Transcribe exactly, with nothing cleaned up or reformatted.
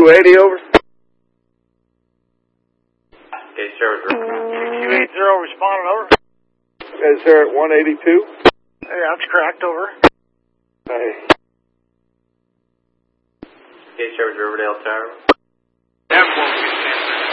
two eighty, over. Okay, sir. two eighty, responded, over. Is there at one eighty-two? Yeah, that's correct, over. Hey. Okay, sir, Riverdale Tower.